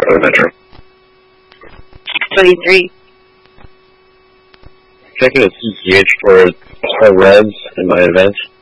Metro. 623. Checking a CCH for revs in my event.